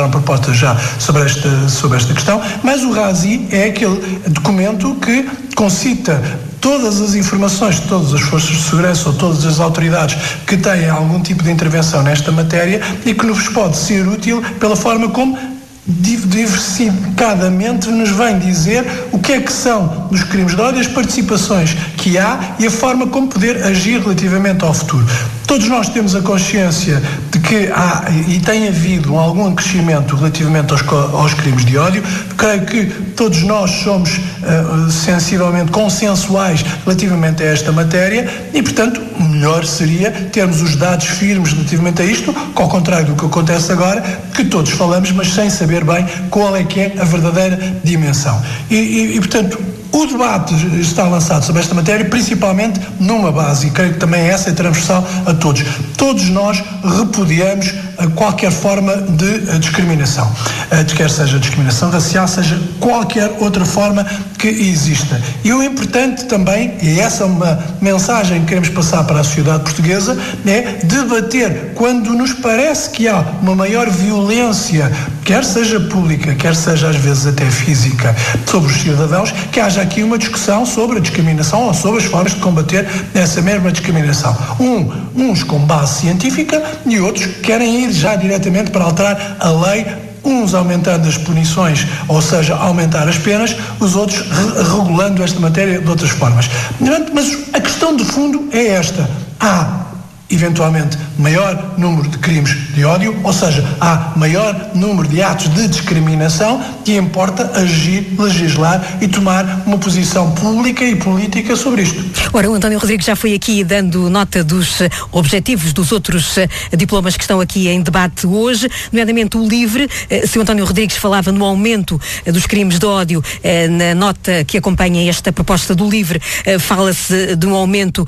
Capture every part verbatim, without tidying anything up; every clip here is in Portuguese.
foram propostas já sobre esta, sobre esta questão, mas o RASI é aquele documento que concita todas as informações de todas as forças de segurança ou todas as autoridades que têm algum tipo de intervenção nesta matéria e que nos pode ser útil pela forma como diversificadamente nos vem dizer o que é que são os crimes de ódio, as participações que há e a forma como poder agir relativamente ao futuro. Todos nós temos a consciência de que há e tem havido algum crescimento relativamente aos, aos crimes de ódio. Creio que todos nós somos uh, sensivelmente consensuais relativamente a esta matéria e, portanto, o melhor seria termos os dados firmes relativamente a isto, que ao contrário do que acontece agora, que todos falamos, mas sem saber bem qual é que é a verdadeira dimensão. E, e, e portanto, o debate está lançado sobre esta matéria principalmente numa base, e creio que também essa é transversal a todos. Todos nós repudiamos qualquer forma de discriminação, quer seja discriminação racial, seja qualquer outra forma que exista. E o importante também, e essa é uma mensagem que queremos passar para a sociedade portuguesa, é debater quando nos parece que há uma maior violência, quer seja pública, quer seja às vezes até física, sobre os cidadãos, que haja aqui uma discussão sobre a discriminação ou sobre as formas de combater essa mesma discriminação. Um, uns com base científica e outros querem ir já diretamente para alterar a lei, uns aumentando as punições, ou seja, aumentar as penas, os outros re- regulando esta matéria de outras formas. Mas a questão de fundo é esta. Há eventualmente maior número de crimes de ódio, ou seja, há maior número de atos de discriminação e importa agir, legislar e tomar uma posição pública e política sobre isto. Ora, o António Rodrigues já foi aqui dando nota dos uh, objetivos dos outros uh, diplomas que estão aqui em debate hoje, nomeadamente o LIVRE. Uh, se o António Rodrigues falava no aumento uh, dos crimes de ódio, uh, na nota que acompanha esta proposta do LIVRE, uh, fala-se de um aumento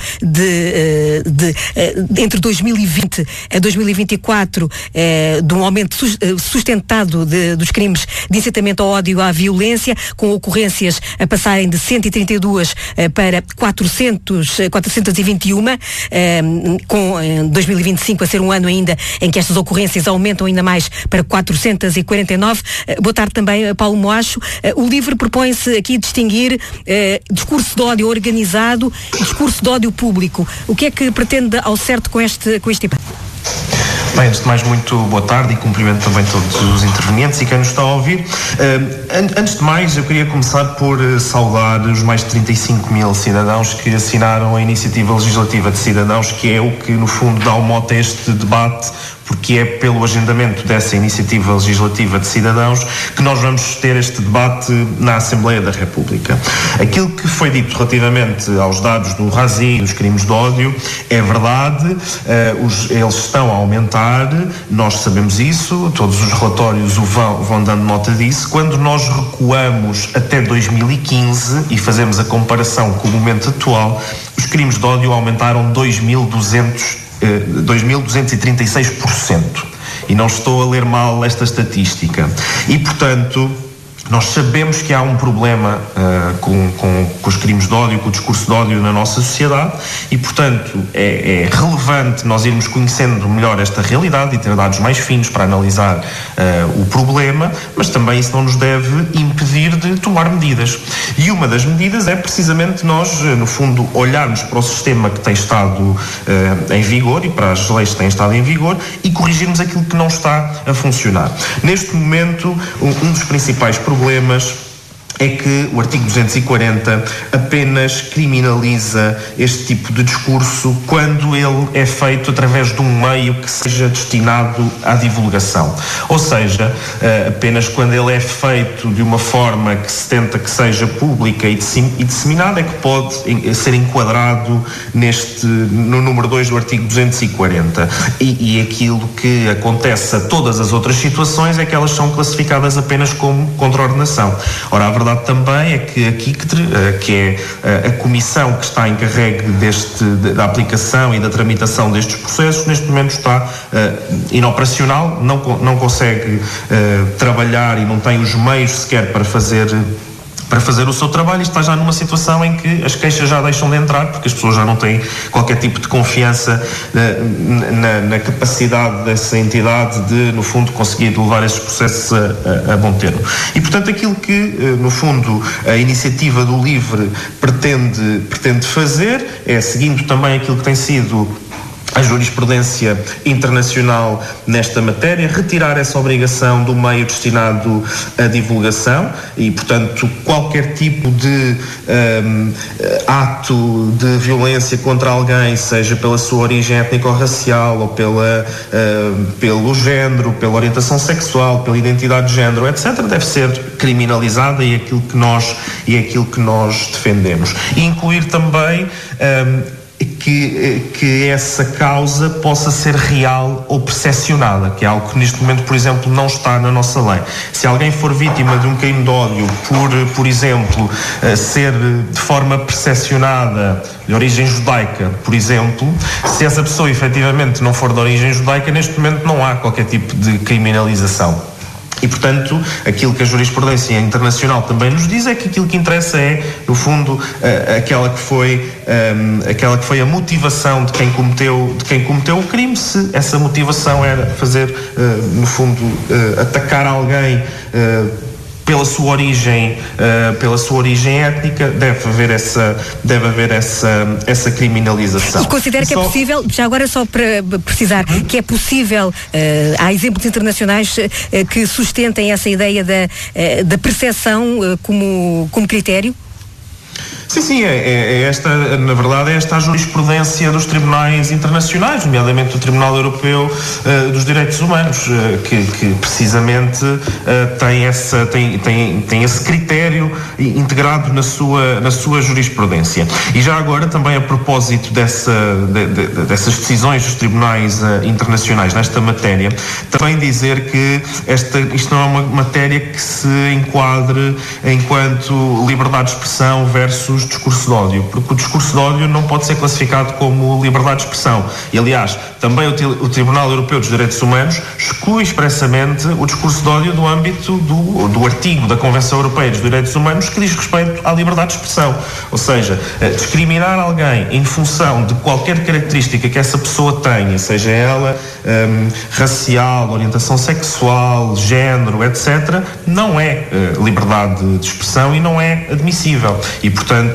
de, uh, de uh, entre dois mil e vinte a dois mil e vinte e quatro, eh, de um aumento sustentado de, dos crimes de incitamento ao ódio e à violência, com ocorrências a passarem de cento e trinta e duas eh, para quatrocentos, quatrocentos e vinte e um, eh, com eh, dois mil e vinte e cinco a ser um ano ainda em que estas ocorrências aumentam ainda mais para quatrocentos e quarenta e nove. Eh, boa tarde também, Paulo Moacho. Eh, o LIVRE propõe-se aqui distinguir eh, discurso de ódio organizado e discurso de ódio público. O que é que pretende ao certo com este, com este tipo? Bem, antes de mais, muito boa tarde e cumprimento também todos os intervenientes e quem nos está a ouvir. Uh, antes de mais, eu queria começar por uh, saudar os mais de trinta e cinco mil cidadãos que assinaram a Iniciativa Legislativa de Cidadãos, que é o que, no fundo, dá o mote a este debate, porque é pelo agendamento dessa Iniciativa Legislativa de Cidadãos que nós vamos ter este debate na Assembleia da República. Aquilo que foi dito relativamente aos dados do RASI e dos crimes de ódio é verdade, uh, os, eles estão a aumentar, nós sabemos isso, todos os relatórios o vão, vão dando nota disso. Quando nós recuamos até dois mil e quinze e fazemos a comparação com o momento atual, os crimes de ódio aumentaram dois mil duzentos e trinta e seis por cento. E não estou a ler mal esta estatística. E, portanto, nós sabemos que há um problema uh, com, com, com os crimes de ódio, com o discurso de ódio na nossa sociedade e, portanto, é, é relevante nós irmos conhecendo melhor esta realidade e ter dados mais finos para analisar uh, o problema, mas também isso não nos deve impedir de tomar medidas. E uma das medidas é precisamente nós, no fundo, olharmos para o sistema que tem estado uh, em vigor e para as leis que têm estado em vigor e corrigirmos aquilo que não está a funcionar. Neste momento, um, um dos principais problemas problemas é que o artigo duzentos e quarenta apenas criminaliza este tipo de discurso quando ele é feito através de um meio que seja destinado à divulgação. Ou seja, apenas quando ele é feito de uma forma que se tenta que seja pública e disseminada é que pode ser enquadrado neste, no número dois do artigo duzentos e quarenta. E, e aquilo que acontece a todas as outras situações é que elas são classificadas apenas como contraordenação. Ora, a verdade também é que a C I C T R, que é a comissão que está encarregue deste, da aplicação e da tramitação destes processos, neste momento está uh, inoperacional, não, não consegue uh, trabalhar e não tem os meios sequer para fazer para fazer o seu trabalho, e está já numa situação em que as queixas já deixam de entrar, porque as pessoas já não têm qualquer tipo de confiança na, na, na capacidade dessa entidade de, no fundo, conseguir levar esses processos a, a, a bom termo. E, portanto, aquilo que, no fundo, a iniciativa do LIVRE pretende, pretende fazer é, seguindo também aquilo que tem sido a jurisprudência internacional nesta matéria, retirar essa obrigação do meio destinado à divulgação e, portanto, qualquer tipo de um, ato de violência contra alguém, seja pela sua origem étnico-racial ou pela, uh, pelo género, pela orientação sexual, pela identidade de género, etcétera, deve ser criminalizada, e é aquilo que nós, e é aquilo que nós defendemos. E incluir também um, Que, que essa causa possa ser real ou percepcionada, que é algo que neste momento, por exemplo, não está na nossa lei. Se alguém for vítima de um crime de ódio por, por exemplo, ser de forma percepcionada de origem judaica, por exemplo, se essa pessoa efetivamente não for de origem judaica, neste momento não há qualquer tipo de criminalização. E, portanto, aquilo que a jurisprudência internacional também nos diz é que aquilo que interessa é, no fundo, uh, aquela, que foi, um, aquela que foi a motivação de quem cometeu, de quem cometeu o crime, se essa motivação era fazer, uh, no fundo, uh, atacar alguém uh, pela sua origem, uh, pela sua origem étnica, deve haver essa, deve haver essa, essa criminalização. E considera que só... é possível, já agora só para precisar, hum? que é possível, uh, há exemplos internacionais uh, que sustentem essa ideia da, uh, da percepção uh, como, como critério? Sim, sim, é, é esta, na verdade, é esta a jurisprudência dos tribunais internacionais, nomeadamente do Tribunal Europeu uh, dos Direitos Humanos, uh, que, que precisamente uh, tem, essa, tem, tem, tem esse critério integrado na sua, na sua jurisprudência. E já agora, também a propósito dessa, de, de, dessas decisões dos tribunais uh, internacionais nesta matéria, também dizer que esta, isto não é uma matéria que se enquadre enquanto liberdade de expressão versus discurso de ódio, porque o discurso de ódio não pode ser classificado como liberdade de expressão. E, aliás, também o, o Tribunal Europeu dos Direitos Humanos exclui expressamente o discurso de ódio do âmbito do, do artigo da Convenção Europeia dos Direitos Humanos que diz respeito à liberdade de expressão. Ou seja, discriminar alguém em função de qualquer característica que essa pessoa tenha, seja ela um, racial, orientação sexual, género, etcétera, não é uh, liberdade de expressão e não é admissível. E, portanto,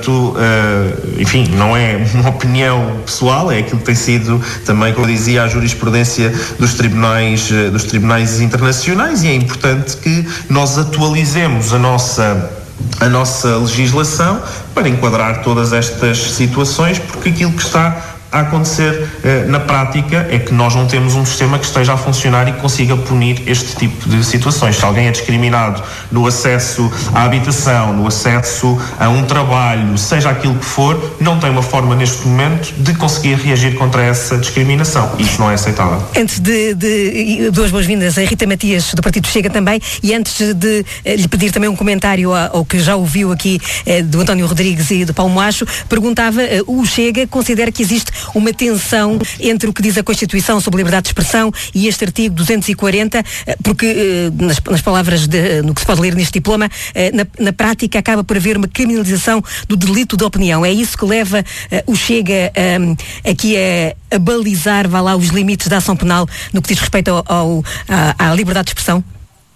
Uh, enfim, não é uma opinião pessoal, é aquilo que tem sido também, como eu dizia, a jurisprudência dos tribunais, uh, dos tribunais internacionais, e é importante que nós atualizemos a nossa, a nossa legislação para enquadrar todas estas situações, porque aquilo que está a acontecer eh, na prática é que nós não temos um sistema que esteja a funcionar e que consiga punir este tipo de situações. Se alguém é discriminado no acesso à habitação, no acesso a um trabalho, seja aquilo que for, não tem uma forma neste momento de conseguir reagir contra essa discriminação. Isso não é aceitável. Antes de, de duas boas-vindas a Rita Matias do Partido Chega também, e antes de, de lhe pedir também um comentário ao que já ouviu aqui eh, do António Rodrigues e do Paulo Moacho, perguntava, eh, o Chega considera que existe uma tensão entre o que diz a Constituição sobre liberdade de expressão e este artigo duzentos e quarenta, porque nas, nas palavras de, no que se pode ler neste diploma, na, na prática acaba por haver uma criminalização do delito de opinião. É isso que leva uh, o Chega um, aqui a, a balizar, vá lá, os limites da ação penal no que diz respeito ao, ao, à, à liberdade de expressão?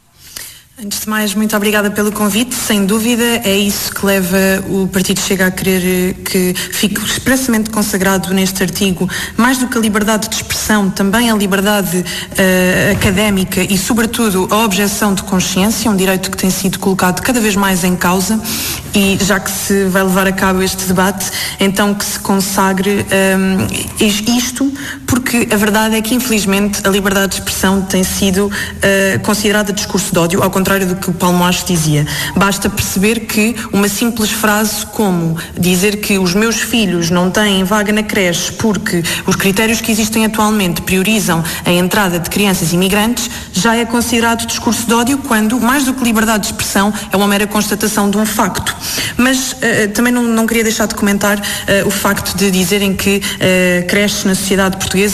Antes de mais, muito obrigada pelo convite. Sem dúvida, é isso que leva o Partido Chega a querer que fique expressamente consagrado neste artigo, mais do que a liberdade de expressão, também a liberdade uh, académica e, sobretudo, a objeção de consciência, um direito que tem sido colocado cada vez mais em causa, e já que se vai levar a cabo este debate, então que se consagre um, isto, porque a verdade é que, infelizmente, a liberdade de expressão tem sido uh, considerada discurso de ódio, ao contrário do que o Paulo Moacho dizia. Basta perceber que uma simples frase como dizer que os meus filhos não têm vaga na creche porque os critérios que existem atualmente priorizam a entrada de crianças imigrantes já é considerado discurso de ódio, quando, mais do que liberdade de expressão, é uma mera constatação de um facto. Mas uh, também não, não queria deixar de comentar uh, o facto de dizerem que uh, creches na sociedade portuguesa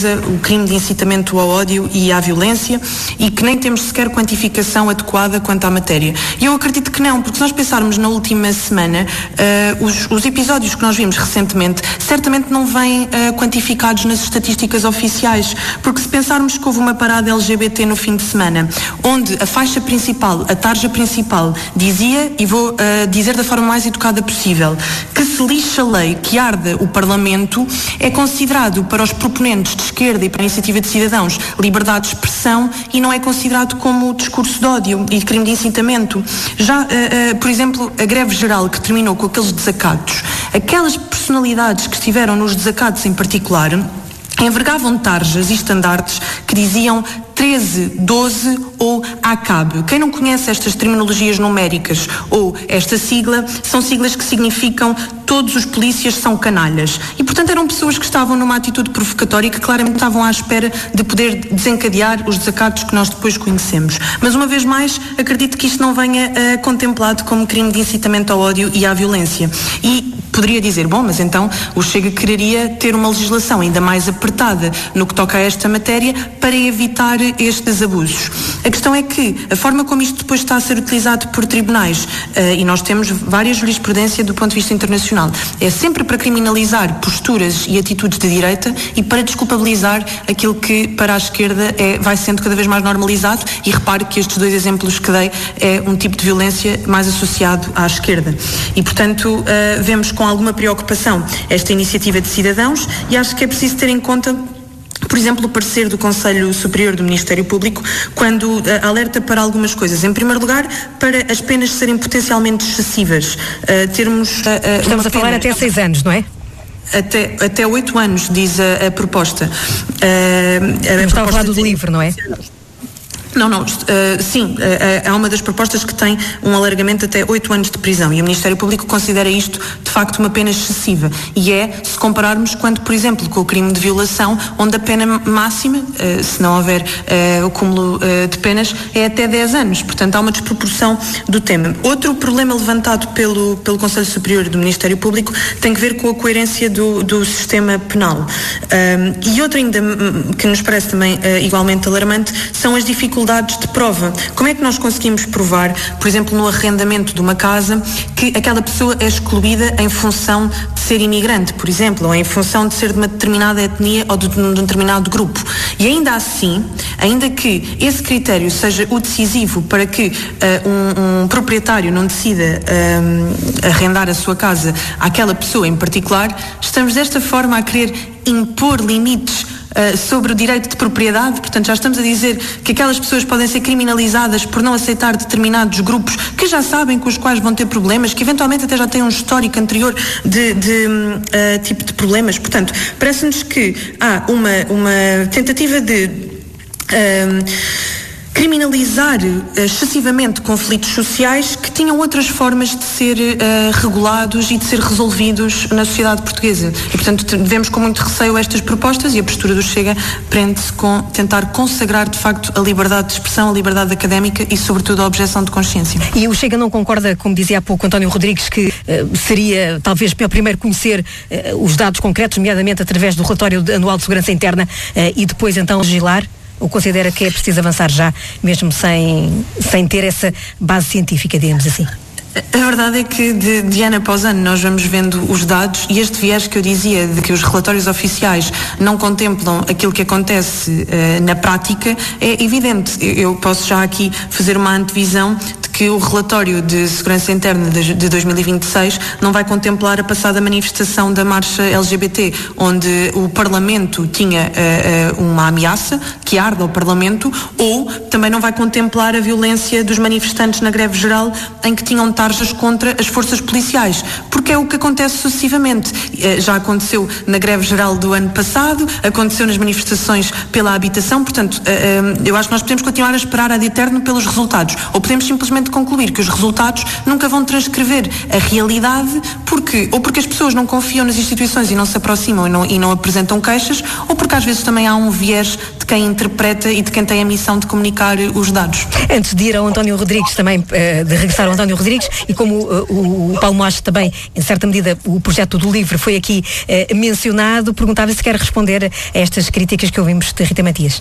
concretiza o crime de incitamento ao ódio e à violência e que nem temos sequer quantificação adequada quanto à matéria. E eu acredito que não, porque se nós pensarmos na última semana, uh, os, os episódios que nós vimos recentemente certamente não vêm uh, quantificados nas estatísticas oficiais, porque se pensarmos que houve uma parada L G B T no fim de semana, onde a faixa principal, a tarja principal, dizia, e vou uh, dizer da forma mais educada possível, que se lixa a lei, que arda o Parlamento, é considerado para os proponentes de esquerda e para a iniciativa de cidadãos liberdade de expressão e não é considerado como discurso de ódio e crime de incitamento. Já, uh, uh, por exemplo, a greve geral que terminou com aqueles desacatos, aquelas personalidades que estiveram nos desacatos em particular, envergavam tarjas e estandartes que diziam treze, doze ou A C A B. Quem não conhece estas terminologias numéricas ou esta sigla, são siglas que significam todos os polícias são canalhas. E, portanto, eram pessoas que estavam numa atitude provocatória e que claramente estavam à espera de poder desencadear os desacatos que nós depois conhecemos. Mas, uma vez mais, acredito que isto não venha uh, contemplado como crime de incitamento ao ódio e à violência. E poderia dizer, bom, mas então o Chega quereria ter uma legislação ainda mais apertada no que toca a esta matéria para evitar estes abusos. A questão é que a forma como isto depois está a ser utilizado por tribunais, uh, e nós temos várias jurisprudência do ponto de vista internacional, é sempre para criminalizar posturas e atitudes de direita e para desculpabilizar aquilo que para a esquerda é, vai sendo cada vez mais normalizado, e repare que estes dois exemplos que dei é um tipo de violência mais associado à esquerda. E, portanto, uh, vemos com alguma preocupação esta iniciativa de cidadãos e acho que é preciso ter em conta, por exemplo, o parecer do Conselho Superior do Ministério Público, quando uh, alerta para algumas coisas. Em primeiro lugar, para as penas serem potencialmente excessivas. Uh, termos... Uh, uh, Estamos a falar pena... até seis anos, não é? Até, até oito anos, diz a, a proposta. Uh, a Estamos a falar do livro, não é? Não, não, uh, sim, uh, uh, há uma das propostas que tem um alargamento até oito anos de prisão e o Ministério Público considera isto de facto uma pena excessiva, e é se compararmos quando, por exemplo, com o crime de violação, onde a pena máxima, uh, se não houver uh, o cúmulo uh, de penas, é até dez anos, portanto há uma desproporção do tema. Outro problema levantado pelo, pelo Conselho Superior do Ministério Público tem que ver com a coerência do, do sistema penal. Um, e outro ainda que nos parece também uh, igualmente alarmante são as dificuldades de prova. Como é que nós conseguimos provar, por exemplo, no arrendamento de uma casa, que aquela pessoa é excluída em função de ser imigrante, por exemplo, ou em função de ser de uma determinada etnia ou de um determinado grupo? E ainda assim, ainda que esse critério seja o decisivo para que uh, um, um proprietário não decida uh, arrendar a sua casa àquela pessoa em particular, estamos desta forma a querer impor limites Uh, sobre o direito de propriedade. Portanto, já estamos a dizer que aquelas pessoas podem ser criminalizadas por não aceitar determinados grupos que já sabem com os quais vão ter problemas, que eventualmente até já têm um histórico anterior de, de uh, tipo de problemas. Portanto, parece-nos que há uma, uma tentativa de uh, criminalizar uh, excessivamente conflitos sociais que tinham outras formas de ser uh, regulados e de ser resolvidos na sociedade portuguesa. E, portanto, devemos com muito receio estas propostas, e a postura do Chega prende-se com tentar consagrar, de facto, a liberdade de expressão, a liberdade académica e, sobretudo, a objeção de consciência. E o Chega não concorda, como dizia há pouco António Rodrigues, que uh, seria talvez melhor primeiro conhecer uh, os dados concretos, nomeadamente através do relatório anual de segurança interna, uh, e depois então legislar? Ou considera que é preciso avançar já, mesmo sem, sem ter essa base científica, digamos assim? A verdade é que de, de ano após ano nós vamos vendo os dados, e este viés que eu dizia de que os relatórios oficiais não contemplam aquilo que acontece uh, na prática é evidente. Eu, eu posso já aqui fazer uma antevisão de que o relatório de segurança interna de, de dois mil e vinte e seis não vai contemplar a passada manifestação da marcha L G B T, onde o Parlamento tinha uh, uh, uma ameaça que arde ao Parlamento, ou também não vai contemplar a violência dos manifestantes na greve geral, em que tinham tarjas contra as forças policiais, porque é o que acontece sucessivamente. Uh, já aconteceu na greve geral do ano passado, aconteceu nas manifestações pela habitação. Portanto, uh, uh, eu acho que nós podemos continuar a esperar ad eterno pelos resultados, ou podemos simplesmente simplesmente concluir que os resultados nunca vão transcrever a realidade, porque, ou porque as pessoas não confiam nas instituições e não se aproximam e não, e não apresentam queixas, ou porque às vezes também há um viés de quem interpreta e de quem tem a missão de comunicar os dados. Antes de ir ao António Rodrigues também, de regressar ao António Rodrigues, e como o Paulo Moacho também, em certa medida, o projeto do livro foi aqui mencionado, perguntava se quer responder a estas críticas que ouvimos de Rita Matias.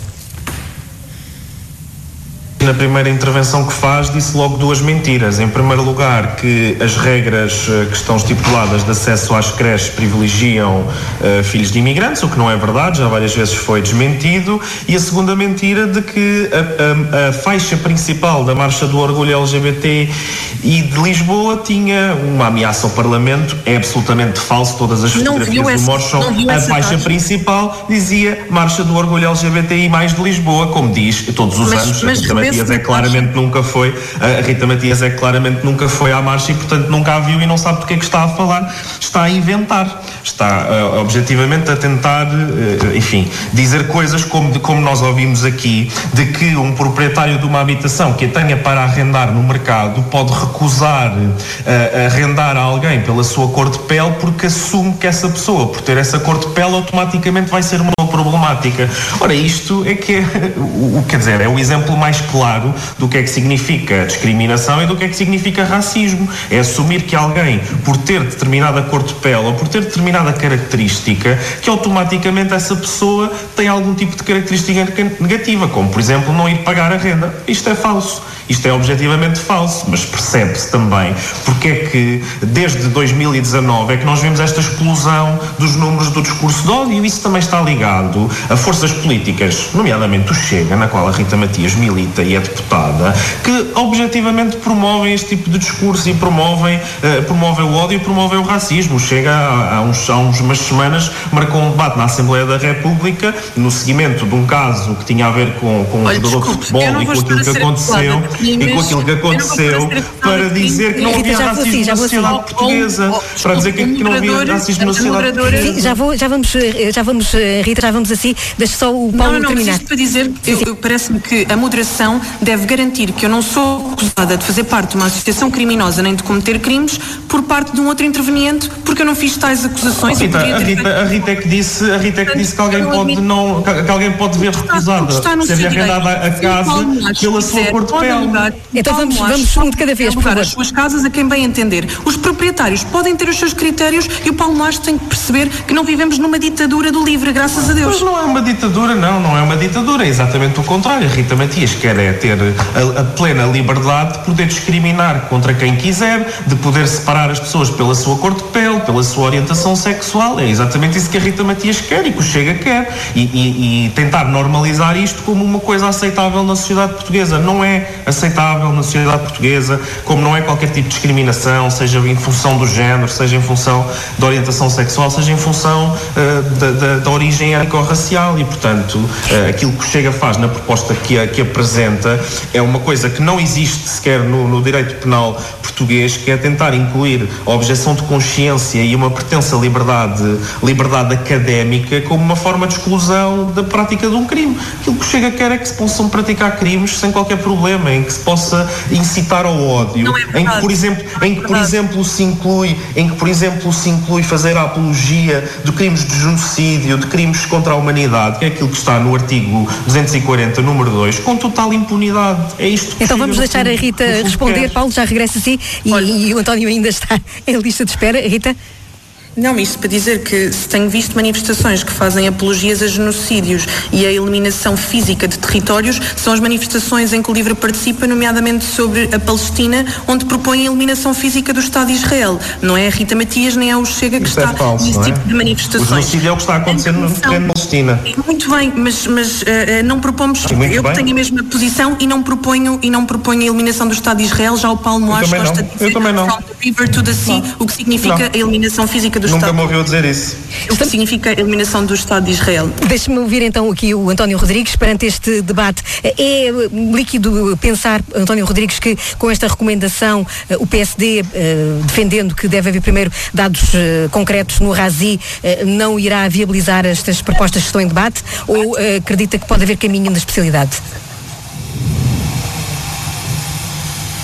Na primeira intervenção que faz, disse logo duas mentiras. Em primeiro lugar, que as regras que estão estipuladas de acesso às creches privilegiam uh, filhos de imigrantes, o que não é verdade, já várias vezes foi desmentido. E a segunda mentira de que a, a, a faixa principal da Marcha do Orgulho L G B T e de Lisboa tinha uma ameaça ao Parlamento. É absolutamente falso. Todas as fotografias do mocham. A faixa principal dizia Marcha do Orgulho L G B T I mais de Lisboa, como diz todos os mas, anos. Mas, Matias é claramente nunca foi, a Rita Matias é claramente nunca foi à marcha e, portanto, nunca a viu e não sabe porque é que está a falar. Está a inventar, está uh, objetivamente a tentar, uh, enfim, dizer coisas como, de, como nós ouvimos aqui, de que um proprietário de uma habitação que a tenha para arrendar no mercado pode recusar uh, arrendar a alguém pela sua cor de pele porque assume que essa pessoa, por ter essa cor de pele, automaticamente vai ser uma problemática. Ora, isto é que é, o, quer dizer, é o exemplo mais claro do que é que significa discriminação e do que é que significa racismo. É assumir que alguém, por ter determinada cor de pele ou por ter determinada característica, que automaticamente essa pessoa tem algum tipo de característica negativa, como, por exemplo, não ir pagar a renda. Isto é falso. Isto é objetivamente falso, mas percebe-se também porque é que desde dois mil e dezanove é que nós vemos esta explosão dos números do discurso de ódio. Isso também está ligado a forças políticas, nomeadamente o Chega, na qual a Rita Matias milita e é deputada, que objetivamente promovem este tipo de discurso e promovem, uh, promovem o ódio e promovem o racismo. O Chega há, há, uns, há uns, umas semanas marcou um debate na Assembleia da República no seguimento de um caso que tinha a ver com, com um jogador de futebol e com aquilo que aconteceu e com aquilo que aconteceu para dizer que não havia racismo na sociedade portuguesa, para dizer que não havia racismo na sociedade portuguesa. Já, vou, já vamos, já vamos, Rita, já vamos assim, deixa só o Paulo não, não, terminar. Não, mas isto para dizer, eu, eu, parece-me que a moderação deve garantir que eu não sou acusada de fazer parte de uma associação criminosa nem de cometer crimes por parte de um outro interveniente, porque eu não fiz tais acusações. Oh, Rita, a, Rita, a Rita é que disse, a Rita é que disse que alguém pode não, que alguém pode ver recusada ser arrendada a casa pela sua cor de pele. Então vamos, vamos um de cada vez, por favor. As suas casas a quem bem entender. Os proprietários podem ter os seus critérios e o Paulo Moacho tem que perceber que não vivemos numa ditadura do livre, graças a Deus. Mas não é uma ditadura, não, não é uma ditadura, é exatamente o contrário. A Rita Matias quer é ter a, a plena liberdade de poder discriminar contra quem quiser, de poder separar as pessoas pela sua cor de pele, pela sua orientação sexual. É exatamente isso que a Rita Matias quer e que o Chega quer. E, e, e tentar normalizar isto como uma coisa aceitável na sociedade portuguesa. Não é aceitável na sociedade portuguesa, como não é qualquer tipo de discriminação, seja em função do género, seja em função da orientação sexual, seja em função uh, da, da, da origem étnico-racial. E, portanto, uh, aquilo que o Chega faz na proposta que, a, que apresenta é uma coisa que não existe sequer no, no direito penal português, que é tentar incluir a objeção de consciência e uma pretensa liberdade, liberdade académica como uma forma de exclusão da prática de um crime. Aquilo que o Chega quer é que se possam praticar crimes sem qualquer problema, em que se possa incitar ao ódio, é em que, por exemplo, em que, por exemplo, se inclui, em que, por exemplo, se inclui fazer a apologia de crimes de genocídio, de crimes contra a humanidade, que é aquilo que está no artigo duzentos e quarenta, número dois, com total impunidade. É isto que Então vamos deixar a Rita responder. quer. Paulo já regressa assim e, e o António ainda está em lista de espera. Rita? Não, isto para dizer que se tenho visto manifestações que fazem apologias a genocídios e a eliminação física de territórios, são as manifestações em que o LIVRE participa, nomeadamente sobre a Palestina, onde propõe a eliminação física do Estado de Israel. Não é a Rita Matias nem é o Chega que Isto está é falso, nesse não é? tipo de manifestações. O genocídio é o que está acontecendo no terreno da Palestina. Muito bem, mas, mas uh, não propomos, Muito eu bem. tenho a mesma posição e não proponho, e não proponho a eliminação do Estado de Israel. Já o Paulo Moacho gosta não. de dizer Eu também não. from the river to the sea, o que significa Não. a eliminação física do Nunca Estado. me ouviu dizer isso. O que significa a eliminação do Estado de Israel. Deixe-me ouvir então aqui o António Rodrigues perante este debate. É líquido pensar, António Rodrigues, que com esta recomendação o P S D, defendendo que deve haver primeiro dados concretos no RASI, não irá viabilizar estas propostas que estão em debate, ou acredita que pode haver caminho na especialidade?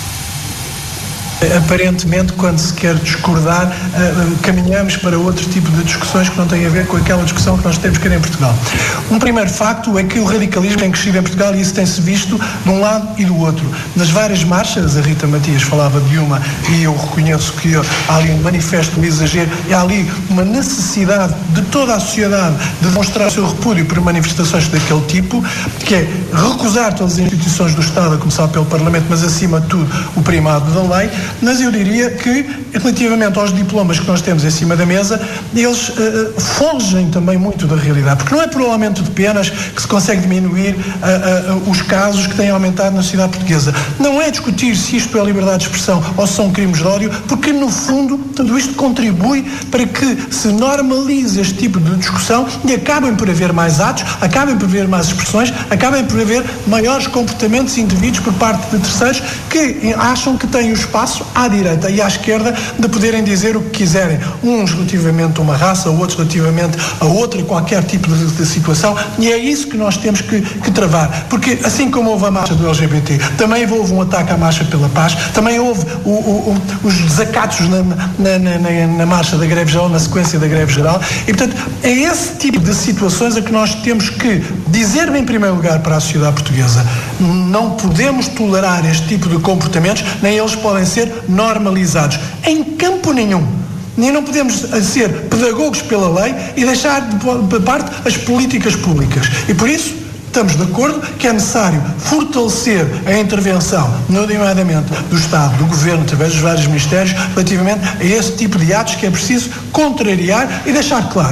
Aparentemente, quando se quer discordar, caminhamos para outro tipo de discussões que não têm a ver com aquela discussão que nós temos que ter em Portugal. Um primeiro facto é que o radicalismo tem crescido em Portugal e isso tem-se visto de um lado e do outro. Nas várias marchas, a Rita Matias falava de uma e eu reconheço que há ali um manifesto, um exagero, e há ali uma necessidade de toda a sociedade de demonstrar o seu repúdio por manifestações daquele tipo, que é recusar todas as instituições do Estado, a começar pelo Parlamento, mas acima de tudo o primado da lei. Mas eu diria que, relativamente aos diplomas que nós temos em cima da mesa, eles uh, fogem também muito da realidade, porque não é por aumento de penas que se consegue diminuir uh, uh, os casos que têm aumentado na sociedade portuguesa. Não é discutir se isto é liberdade de expressão ou se são crimes de ódio, porque no fundo tudo isto contribui para que se normalize este tipo de discussão e acabem por haver mais atos, acabem por haver mais expressões, acabem por haver maiores comportamentos indevidos por parte de terceiros que acham que têm o espaço à direita e à esquerda de poderem dizer o que quiserem, uns relativamente a uma raça, outros relativamente a outra, qualquer tipo de, de situação, e é isso que nós temos que, que travar, porque assim como houve a marcha do L G B T, também houve um ataque à marcha pela paz, também houve o, o, o, os desacatos na, na, na, na marcha da greve geral, na sequência da greve geral, e portanto é esse tipo de situações a que nós temos que dizer em primeiro lugar para a sociedade portuguesa: não podemos tolerar este tipo de comportamentos, nem eles podem ser normalizados em campo nenhum. Nem não podemos ser pedagogos pela lei e deixar de parte as políticas públicas. E por isso estamos de acordo que é necessário fortalecer a intervenção, nomeadamente do Estado, do Governo, através dos vários ministérios, relativamente a esse tipo de atos que é preciso contrariar e deixar claro.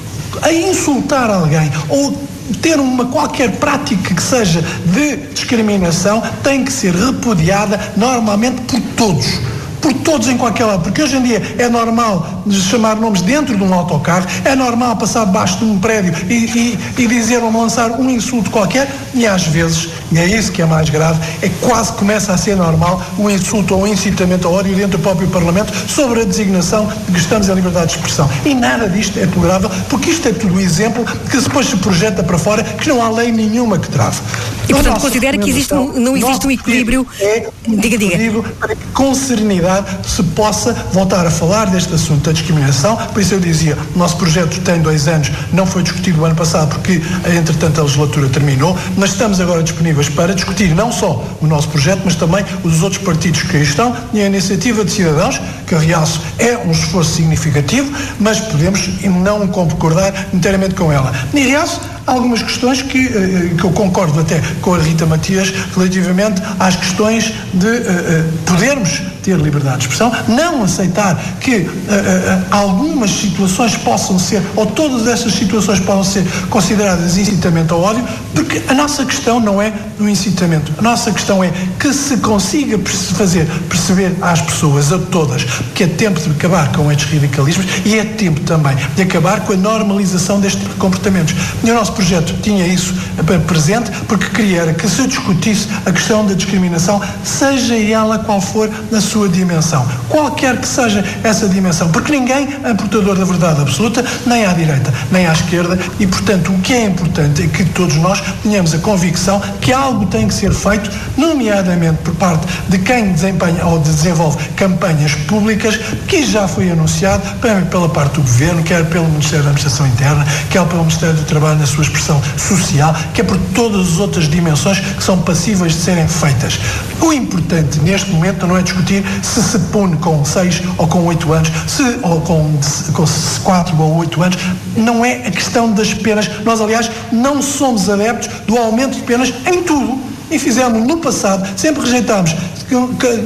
A insultar alguém ou ter uma qualquer prática que seja de discriminação tem que ser repudiada normalmente por todos. Por todos em qualquer lado, porque hoje em dia é normal chamar nomes dentro de um autocarro, é normal passar debaixo de um prédio e, e, e dizer ou lançar um insulto qualquer, e às vezes, e é isso que é mais grave, é quase começa a ser normal um insulto ou um incitamento ao ódio dentro do próprio Parlamento sobre a designação de que estamos em liberdade de expressão. E nada disto é tolerável, porque isto é tudo exemplo que depois se projeta para fora, que não há lei nenhuma que trave. E portanto considera que existe um, não existe um equilíbrio, é um diga, diga. equilíbrio para que com serenidade se possa voltar a falar deste assunto da discriminação. Por isso eu dizia, o nosso projeto tem dois anos, não foi discutido o ano passado porque entretanto a legislatura terminou, mas estamos agora disponíveis para discutir não só o nosso projeto, mas também os outros partidos que aí estão, e a Iniciativa de Cidadãos, que eu realço é um esforço significativo, mas podemos não concordar inteiramente com ela. E realço algumas questões que, que eu concordo até com a Rita Matias relativamente às questões de uh, uh, podermos ter liberdade de expressão, não aceitar que uh, uh, algumas situações possam ser, ou todas essas situações possam ser consideradas incitamento ao ódio, porque a nossa questão não é do incitamento, a nossa questão é que se consiga fazer perceber às pessoas, a todas, que é tempo de acabar com estes radicalismos e é tempo também de acabar com a normalização deste tipo de comportamentos. E o nosso projeto tinha isso presente porque queria que se discutisse a questão da discriminação, seja ela qual for na sua dimensão, qualquer que seja essa dimensão, porque ninguém é portador da verdade absoluta, nem à direita, nem à esquerda, e portanto o que é importante é que todos nós tenhamos a convicção que algo tem que ser feito, nomeadamente por parte de quem desempenha ou desenvolve campanhas públicas, que já foi anunciado pela parte do Governo, quer pelo Ministério da Administração Interna, quer pelo Ministério do Trabalho na sua expressão social, que é por todas as outras dimensões que são passíveis de serem feitas. O importante neste momento não é discutir se se pune com seis ou com oito anos, se, ou com, com quatro ou oito anos, não é a questão das penas. Nós, aliás, não somos adeptos do aumento de penas em tudo, e fizemos no passado, sempre rejeitámos que,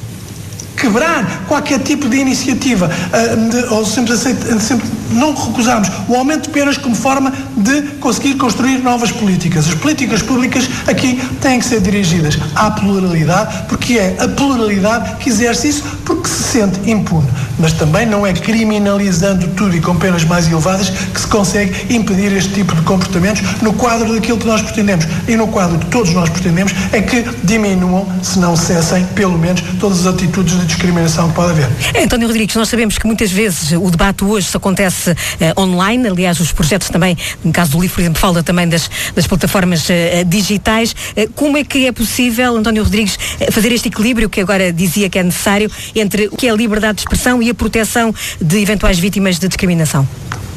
quebrar qualquer tipo de iniciativa, uh, de, ou sempre, aceita, sempre não recusámos o aumento de penas como forma de conseguir construir novas políticas. As políticas públicas aqui têm que ser dirigidas à pluralidade, porque é a pluralidade que exerce isso, porque se sente impune. mas também não é criminalizando tudo e com penas mais elevadas que se consegue impedir este tipo de comportamentos no quadro daquilo que nós pretendemos. E no quadro que todos nós pretendemos é que diminuam, se não cessem, pelo menos, todas as atitudes de discriminação que pode haver. António Rodrigues, nós sabemos que muitas vezes o debate hoje se acontece uh, online, aliás os projetos também, no caso do livro, por exemplo, fala também das, das plataformas uh, digitais. Uh, como é que é possível, António Rodrigues, uh, fazer este equilíbrio que agora dizia que é necessário entre o que é a liberdade de expressão e a proteção de eventuais vítimas de discriminação?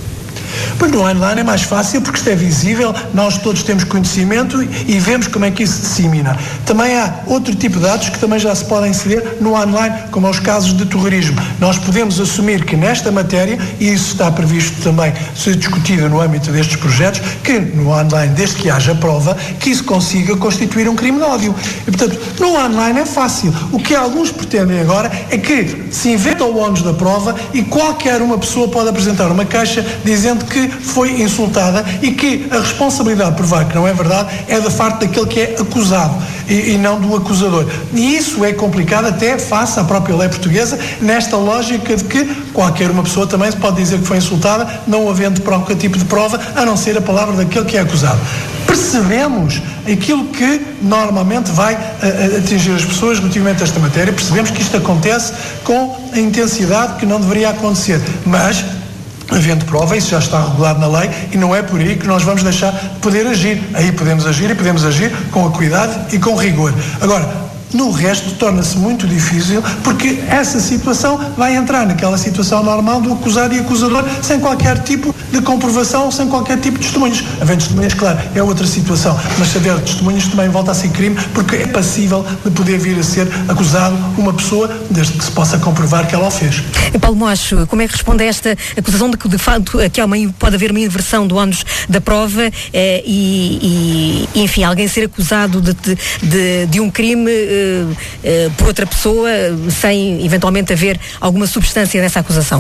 Pois no online é mais fácil porque isto é visível, nós todos temos conhecimento e vemos como é que isso se dissemina. Também há outro tipo de dados que também já se podem ceder no online, como os casos de terrorismo. Nós podemos assumir que nesta matéria, e isso está previsto também ser discutido no âmbito destes projetos, que no online, desde que haja prova, que isso consiga constituir um crime de ódio. E portanto, no online é fácil. O que alguns pretendem agora é que se inventa o ónus da prova e qualquer uma pessoa pode apresentar uma queixa dizendo que foi insultada e que a responsabilidade de provar que não é verdade é da parte daquele que é acusado e, e não do acusador. E isso é complicado até face à própria lei portuguesa, nesta lógica de que qualquer uma pessoa também se pode dizer que foi insultada, não havendo qualquer tipo de prova, a não ser a palavra daquele que é acusado. Percebemos aquilo que normalmente vai uh, atingir as pessoas relativamente a esta matéria, percebemos que isto acontece com a intensidade que não deveria acontecer, mas havendo prova, isso já está regulado na lei e não é por aí que nós vamos deixar de poder agir. Aí podemos agir e podemos agir com acuidade e com rigor. Agora, no resto torna-se muito difícil porque essa situação vai entrar naquela situação normal do acusado e acusador sem qualquer tipo de comprovação, sem qualquer tipo de testemunhos. Havendo testemunhas, claro, é outra situação, mas se haver testemunhas também volta a ser crime porque é passível de poder vir a ser acusado uma pessoa desde que se possa comprovar que ela o fez. E Paulo Moacho, como é que responde a esta acusação de que de facto que há uma, pode haver uma inversão do ónus da prova eh, e, e, enfim, alguém ser acusado de, de, de, de um crime eh, eh, por outra pessoa sem eventualmente haver alguma substância nessa acusação?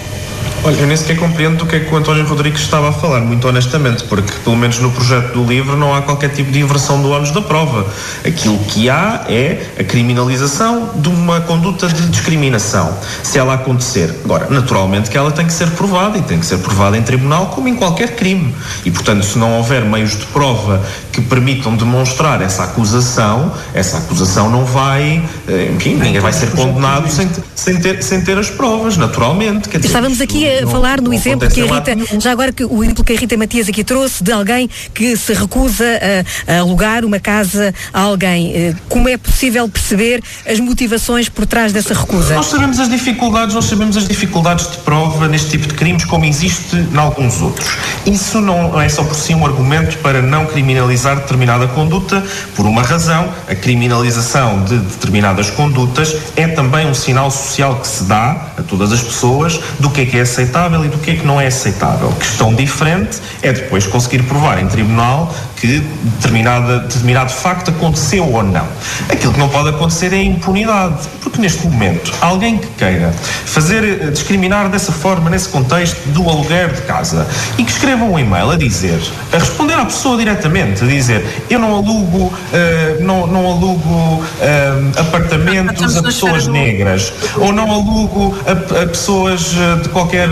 Olha, eu nem sequer compreendo do que é que o António Rodrigues estava a falar, muito honestamente, porque pelo menos no projeto do livro não há qualquer tipo de inversão do ónus da prova. Aquilo que há é a criminalização de uma conduta de discriminação, se ela acontecer. Agora, naturalmente que ela tem que ser provada e tem que ser provada em tribunal como em qualquer crime. E, portanto, se não houver meios de prova que permitam demonstrar essa acusação, essa acusação não vai, enfim, ninguém vai ser condenado sem, sem, ter, sem ter as provas, naturalmente. Quer dizer, estávamos aqui a falar no exemplo que a Rita, já agora que o exemplo que a Rita Matias aqui trouxe de alguém que se recusa a, a alugar uma casa a alguém. Como é possível perceber as motivações por trás dessa recusa? Nós sabemos as dificuldades, nós sabemos as dificuldades de prova neste tipo de crimes como existe em alguns outros. Isso não é só por si um argumento para não criminalizar determinada conduta por uma razão. A criminalização de determinadas condutas é também um sinal social que se dá a todas as pessoas do que é que é aceitável e do que é que não é aceitável. Questão diferente é depois conseguir provar em tribunal que determinada, determinado facto aconteceu ou não. Aquilo que não pode acontecer é a impunidade, porque neste momento alguém que queira fazer, discriminar dessa forma, nesse contexto do aluguer de casa e que escreva um e-mail a dizer, a responder à pessoa diretamente, a dizer eu não alugo, uh, não, não alugo uh, apartamentos a pessoas negras, ou não alugo a, a pessoas de qualquer,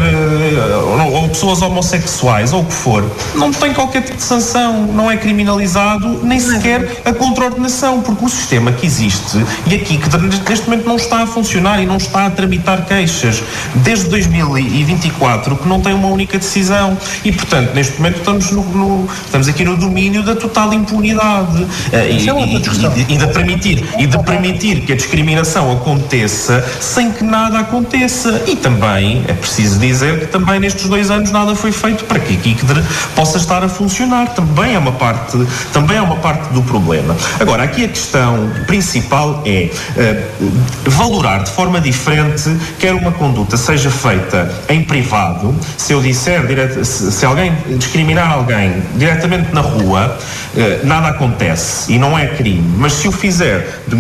uh, ou pessoas homossexuais, ou o que for, não tem qualquer tipo de sanção, não é criminalizado, nem sequer a contraordenação, porque o sistema que existe e aqui que neste momento não está a funcionar e não está a tramitar queixas desde dois mil e vinte e quatro que não tem uma única decisão e portanto neste momento estamos, no, no, estamos aqui no domínio da total impunidade uh, e, e, e, e de permitir e de permitir que a discriminação aconteça sem que nada aconteça e também é preciso dizer que também nestes dois anos nada foi feito para que aqui possa estar a funcionar, também é uma parte também é uma parte do problema. Agora, aqui a questão principal é uh, valorar de forma diferente quer uma conduta seja feita em privado, se eu disser, direta, se, se alguém discriminar alguém diretamente na rua, uh, nada acontece e não é crime, mas se o fizer de uma forma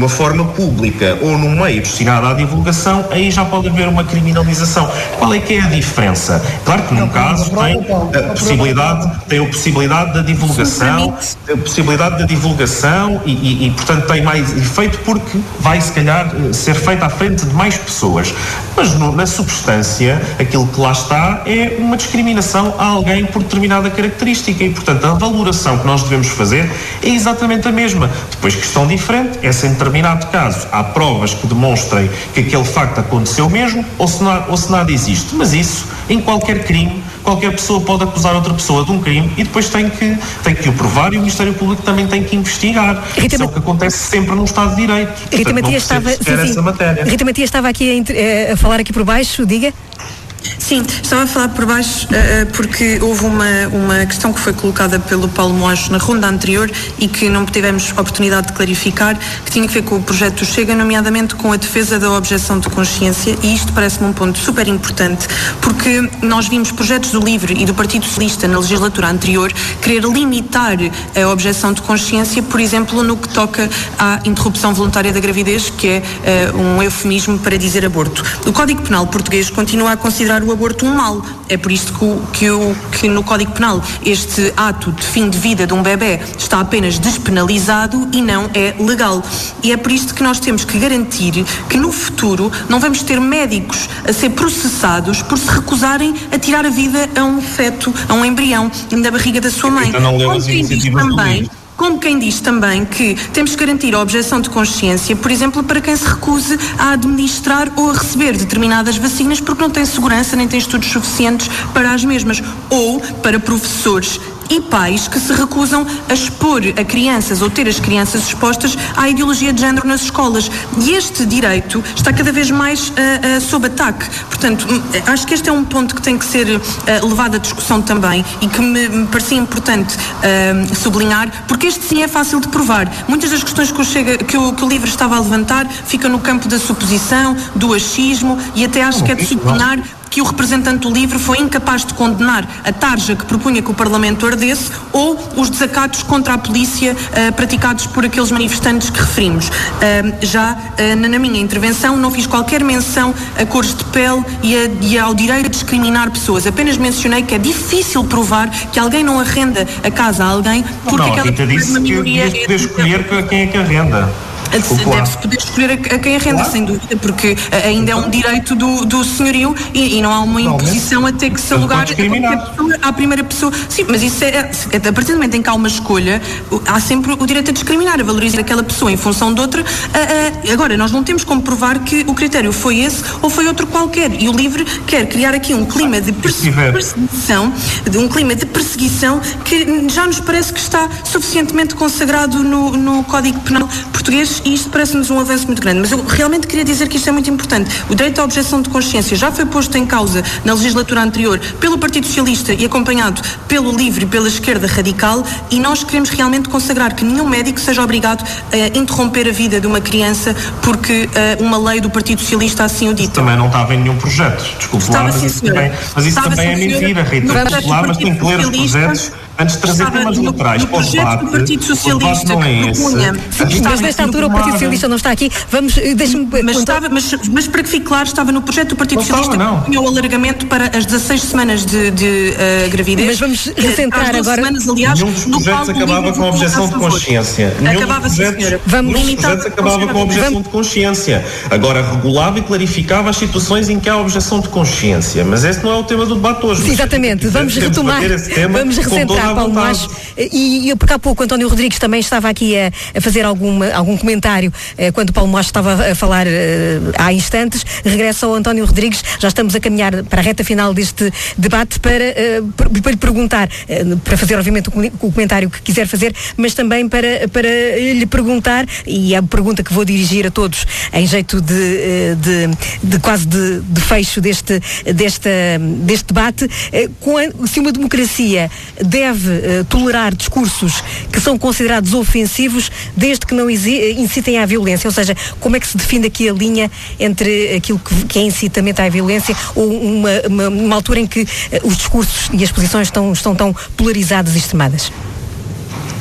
pública ou num meio destinado à divulgação, aí já pode haver uma criminalização. Qual é que é a diferença? Claro que num caso tem a possibilidade, tem a possibilidade da divulgação, a possibilidade da divulgação e, e, e, portanto, tem mais efeito porque vai, se calhar, ser feita à frente de mais pessoas. Mas no, na substância, aquilo que lá está é uma discriminação a alguém por determinada característica e, portanto, a valoração que nós devemos fazer é exatamente a mesma. Depois, questão diferente é se em determinado caso há provas que demonstrem que aquele facto aconteceu mesmo ou se, não, ou se nada existe. Mas isso, em qualquer crime, qualquer pessoa pode acusar outra pessoa de um crime e depois tem que, tem que o provar e o Ministério Público também tem que investigar. Rita, isso é o que acontece sempre no Estado de Direito. Rita Matias estava, sim, sim. Rita Matias estava aqui a, a falar aqui por baixo, diga. Sim, estava a falar por baixo uh, porque houve uma, uma questão que foi colocada pelo Paulo Moacho na ronda anterior e que não tivemos oportunidade de clarificar, que tinha a ver com o projeto Chega, nomeadamente com a defesa da objeção de consciência, e isto parece-me um ponto super importante porque nós vimos projetos do LIVRE e do Partido Socialista na legislatura anterior querer limitar a objeção de consciência, por exemplo, no que toca à interrupção voluntária da gravidez, que é uh, um eufemismo para dizer aborto. O Código Penal português continua a considerar o aborto um mal. É por isto que, o, que, o, que no Código Penal este ato de fim de vida de um bebê está apenas despenalizado e não é legal. E é por isto que nós temos que garantir que no futuro não vamos ter médicos a ser processados por se recusarem a tirar a vida a um feto, a um embrião da barriga da sua mãe. Então não leu as iniciativas do livro. Como quem diz também que temos que garantir a objeção de consciência, por exemplo, para quem se recuse a administrar ou a receber determinadas vacinas porque não tem segurança nem tem estudos suficientes para as mesmas, ou para professores e pais que se recusam a expor a crianças ou ter as crianças expostas à ideologia de género nas escolas. E este direito está cada vez mais uh, uh, sob ataque. Portanto, acho que este é um ponto que tem que ser uh, levado à discussão também e que me, me parecia importante uh, sublinhar, porque este sim é fácil de provar. Muitas das questões que o, Chega, que o, que o LIVRE estava a levantar ficam no campo da suposição, do achismo, e até acho que é de sublinhar que o representante do LIVRE foi incapaz de condenar a tarja que propunha que o Parlamento ardesse ou os desacatos contra a polícia uh, praticados por aqueles manifestantes que referimos. Uh, já uh, na, na minha intervenção não fiz qualquer menção a cores de pele e, a, e ao direito a discriminar pessoas. Apenas mencionei que é difícil provar que alguém não arrenda a casa a alguém porque não, aquela Rita disse uma minoria que deves poder escolher quem é que arrenda. Deve-se poder escolher a, a quem arrenda, claro, sem dúvida, porque ainda é um direito do, do senhorio e, e não há uma imposição a ter que se alugar à primeira pessoa. Sim, mas isso é, a partir do momento em que há uma escolha, há sempre o direito a discriminar, a valorizar aquela pessoa em função de outra. A, a, agora, nós não temos como provar que o critério foi esse ou foi outro qualquer. E o LIVRE quer criar aqui um clima de perseguição, de um clima de perseguição que já nos parece que está suficientemente consagrado no, no Código Penal português. E isto parece-nos um avanço muito grande, mas eu realmente queria dizer que isto é muito importante. O direito à objeção de consciência já foi posto em causa na legislatura anterior pelo Partido Socialista e acompanhado pelo LIVRE e pela esquerda radical, e nós queremos realmente consagrar que nenhum médico seja obrigado a interromper a vida de uma criança porque uh, uma lei do Partido Socialista assim o dita. Também não estava em nenhum projeto, desculpe lá, mas isso também, mas isso também é mentira, Rita. Desculpe lá, mas tem que ler os projetos antes de trazer temas laterais para o debate. Do Partido Socialista não é esse. Propunha, sim, mas nesta altura o Partido Socialista não está aqui. Vamos, deixa-me... Mas, estava, mas, mas para que fique claro, estava no projeto do Partido Socialista que propunha o alargamento para as dezasseis semanas de, de uh, gravidez. Mas vamos recentrar agora... Semanas, aliás, nenhum dos projetos acabava com a objeção de consciência. Acabava, sim, senhora. Nenhum dos projetos acabava com a objeção de consciência. Agora, regulava e clarificava as situações em que há objeção de consciência. Mas esse não é o tema do debate hoje. Sim, exatamente. Vamos retomar. Vamos recentrar, Paulo Moacho. E, e porque há pouco António Rodrigues também estava aqui a, a fazer alguma, algum comentário eh, quando o Paulo Moacho estava a falar eh, há instantes. Regressa ao António Rodrigues. Já estamos a caminhar para a reta final deste debate para, eh, para lhe perguntar, eh, para fazer obviamente o, o comentário que quiser fazer, mas também para, para lhe perguntar, e é a pergunta que vou dirigir a todos em jeito de, de, de quase de, de fecho deste, deste, deste debate, eh, se uma democracia deve eh, tolerar discursos que são considerados ofensivos desde que não incitem à violência, ou seja, como é que se define aqui a linha entre aquilo que, que é incitamento à violência ou uma, uma, uma altura em que uh, os discursos e as posições estão, estão tão polarizadas e extremadas?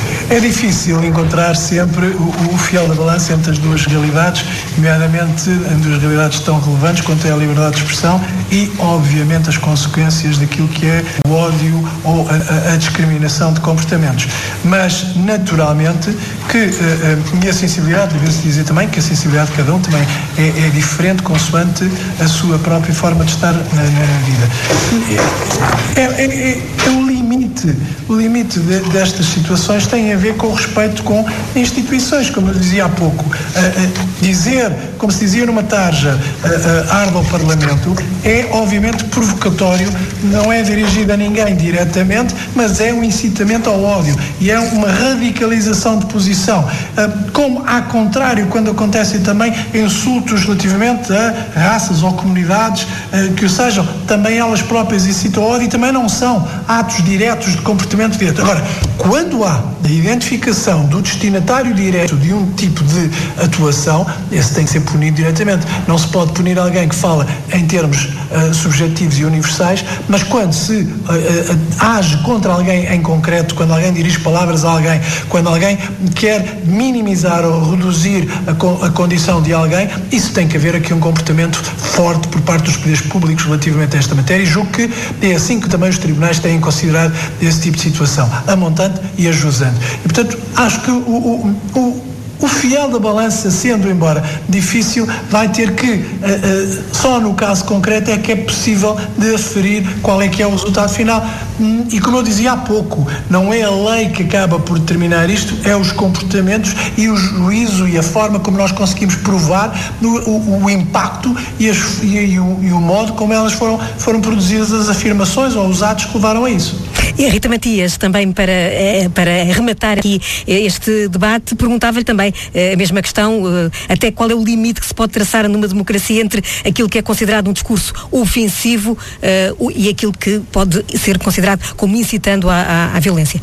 É difícil encontrar sempre o, o fiel da balança entre as duas realidades, nomeadamente em duas realidades tão relevantes quanto é a liberdade de expressão e, obviamente, as consequências daquilo que é o ódio ou a, a, a discriminação de comportamentos. Mas, naturalmente, que uh, uh, e a sensibilidade, deve-se dizer também que a sensibilidade de cada um também é, é diferente consoante a sua própria forma de estar na, na vida. É, é, é, é o limite, o limite de, destas situações tem a ver com o respeito com instituições, como eu dizia há pouco. Uh, uh, dizer, como se dizia numa tarja, uh, uh, arde ao Parlamento, é obviamente provocatório, não é dirigido a ninguém diretamente, mas é um incitamento ao ódio e é uma radicalização de posição. Uh, como, ao contrário, quando acontecem também insultos relativamente a raças ou comunidades uh, que o sejam, também elas próprias incitam ao ódio e também não são atos diretos de comportamento direto. Agora, quando há a identificação do destinatário direto de um tipo de atuação, esse tem que ser punido diretamente. Não se pode punir alguém que fala em termos uh, subjetivos e universais, mas quando se uh, uh, age contra alguém em concreto, quando alguém dirige palavras a alguém, quando alguém quer minimizar ou reduzir a, co- a condição de alguém, isso tem que haver aqui um comportamento forte por parte dos poderes públicos relativamente a esta matéria e julgo que é assim que também os tribunais têm considerado esse tipo de situação, a montante e a jusante. E, portanto, acho que o, o, o, o fiel da balança, sendo embora difícil, vai ter que, uh, uh, só no caso concreto é que é possível de aferir qual é que é o resultado final. Hum, e como eu dizia há pouco, não é a lei que acaba por determinar isto, é os comportamentos e o juízo e a forma como nós conseguimos provar no, o, o impacto e, as, e, e, o, e o modo como elas foram, foram produzidas as afirmações ou os atos que levaram a isso. E a Rita Matias, também para, para arrematar aqui este debate, perguntava-lhe também a mesma questão, até qual é o limite que se pode traçar numa democracia entre aquilo que é considerado um discurso ofensivo uh, e aquilo que pode ser considerado como incitando à, à, à violência.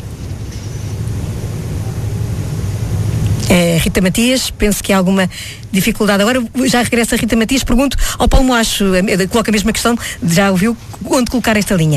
Uh, Rita Matias, penso que há alguma dificuldade. Agora já regressa a Rita Matias, pergunto ao Paulo Moacho, coloca a mesma questão, já ouviu onde colocar esta linha?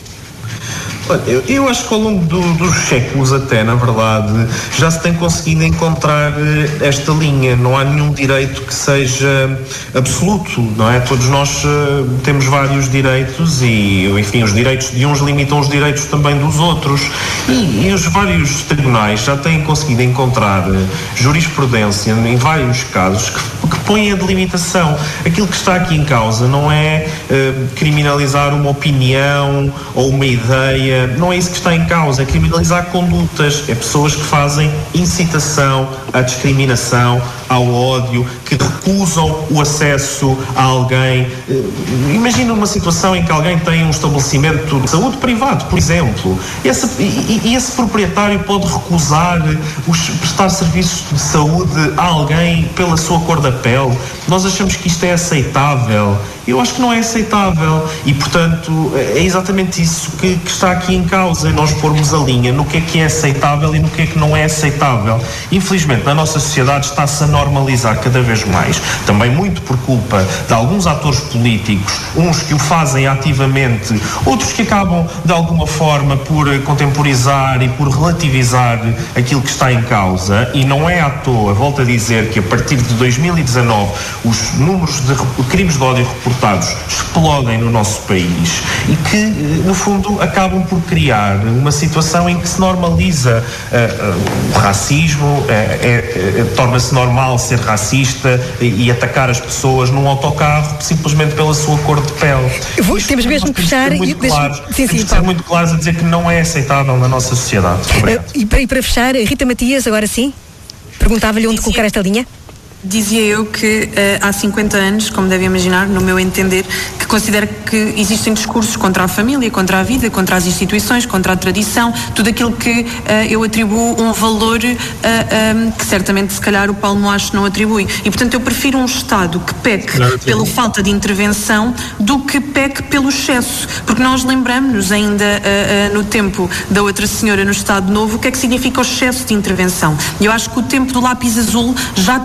Olha, eu, eu acho que ao longo do, dos séculos até, na verdade, já se tem conseguido encontrar esta linha. Não há nenhum direito que seja absoluto, não é? Todos nós uh, temos vários direitos e, enfim, os direitos de uns limitam os direitos também dos outros. E, e os vários tribunais já têm conseguido encontrar uh, jurisprudência em vários casos que, que põem a delimitação. Aquilo que está aqui em causa não é uh, criminalizar uma opinião ou uma ideia. Não é isso que está em causa, é criminalizar condutas, é pessoas que fazem incitação à discriminação, ao ódio, que recusam o acesso a alguém. Imagina uma situação em que alguém tem um estabelecimento de saúde privado, por exemplo, e esse, e, e esse proprietário pode recusar os, prestar serviços de saúde a alguém pela sua cor da pele. Nós achamos que isto é aceitável. Eu acho que não é aceitável e, portanto, é exatamente isso que, que está aqui em causa, nós pormos a linha no que é que é aceitável e no que é que não é aceitável. Infelizmente, na nossa sociedade está-se a normalizar cada vez mais, também muito por culpa de alguns atores políticos, uns que o fazem ativamente, outros que acabam, de alguma forma, por contemporizar e por relativizar aquilo que está em causa, e não é à toa, volto a dizer, que a partir de dois mil e dezanove os números de crimes de ódio reportados explodem no nosso país e que, no fundo, acabam por criar uma situação em que se normaliza uh, uh, o racismo, uh, é, uh, torna-se normal ser racista e, e atacar as pessoas num autocarro simplesmente pela sua cor de pele. Vou, temos mesmo que fechar e claros, sim, sim, ser muito claros a dizer que não é aceitável na nossa sociedade. Uh, e, para, e para fechar, Rita Matias, agora sim, perguntava-lhe onde colocar esta linha. Dizia eu que uh, há cinquenta anos, como deve imaginar, no meu entender, que considero que existem discursos contra a família, contra a vida, contra as instituições, contra a tradição, tudo aquilo que uh, eu atribuo um valor uh, um, que certamente, se calhar, o Paulo Moacho não atribui. E, portanto, eu prefiro um Estado que peque não, pela falta de intervenção do que peque pelo excesso. Porque nós lembramos-nos ainda uh, uh, no tempo da outra senhora no Estado Novo o que é que significa o excesso de intervenção. E eu acho que o tempo do lápis azul já terminou.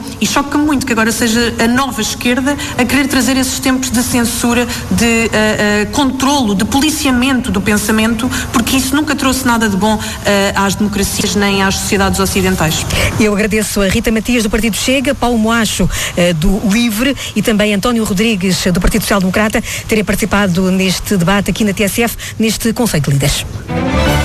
e choca-me muito que agora seja a nova esquerda a querer trazer esses tempos de censura, de uh, uh, controlo, de policiamento do pensamento, porque isso nunca trouxe nada de bom uh, às democracias nem às sociedades ocidentais. Eu agradeço a Rita Matias do Partido Chega, Paulo Moacho uh, do LIVRE e também António Rodrigues do Partido Social Democrata terem participado neste debate aqui na T S F, neste Conselho de Líderes.